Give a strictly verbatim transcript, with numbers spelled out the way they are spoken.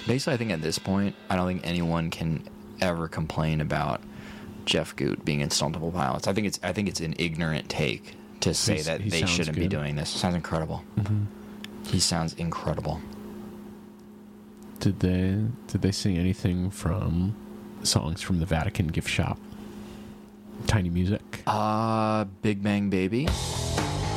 Basically, I think at this point, I don't think anyone can ever complain about Jeff Goot being in Stone Temple Pilots. I think it's I think it's an ignorant take to say He's, that they shouldn't good. be doing this. Sounds incredible. Mm-hmm. He sounds incredible. Did they did they sing anything from songs from the Vatican gift shop? Tiny Music. Uh, Big Bang Baby.